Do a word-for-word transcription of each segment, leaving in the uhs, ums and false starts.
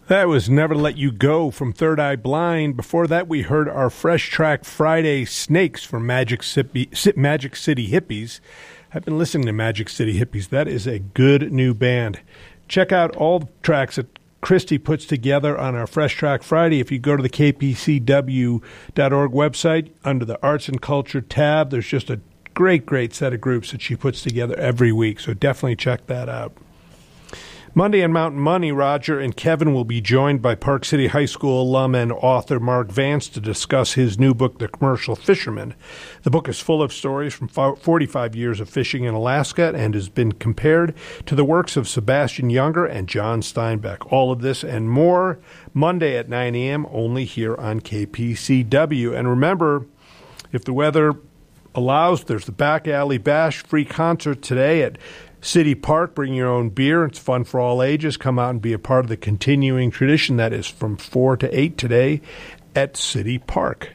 That was Never Let You Go from Third Eye Blind. Before that, we heard our Fresh Track Friday Snakes from Magic City, Magic City Hippies. I've been listening to Magic City Hippies. That is a good new band. Check out all the tracks that Christy puts together on our Fresh Track Friday. If you go to the K P C W dot org website, under the Arts and Culture tab, there's just a great, great set of groups that she puts together every week. So definitely check that out. Monday on Mountain Money, Roger and Kevin will be joined by Park City High School alum and author Mark Vance to discuss his new book, The Commercial Fisherman. The book is full of stories from forty-five years of fishing in Alaska and has been compared to the works of Sebastian Junger and John Steinbeck. All of this and more Monday at nine a.m. only here on K P C W. And remember, if the weather allows, there's the Back Alley Bash free concert today at City Park. Bring your own beer. It's fun for all ages. Come out and be a part of the continuing tradition that is from four to eight today at City Park.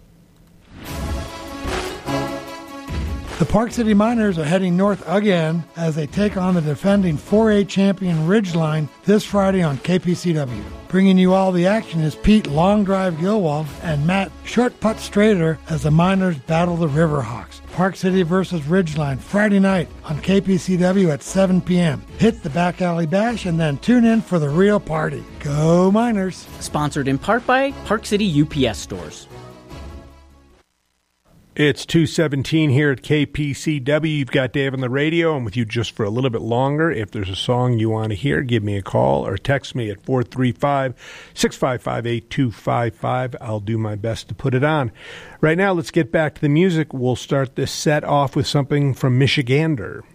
The Park City Miners are heading north again as they take on the defending four A champion Ridgeline this Friday on K P C W. Bringing you all the action is Pete Long Drive Gilwald and Matt Short Putt Strader as the Miners battle the Riverhawks. Park City versus Ridgeline Friday night on K P C W at seven p.m. Hit the Back Alley Bash and then tune in for the real party. Go Miners! Sponsored in part by Park City U P S Stores. It's two seventeen here at K P C W. You've got Dave on the radio. I'm with you just for a little bit longer. If there's a song you want to hear, give me a call or text me at four three five, six five five, eight two five five. I'll do my best to put it on. Right now, let's get back to the music. We'll start this set off with something from Michigander.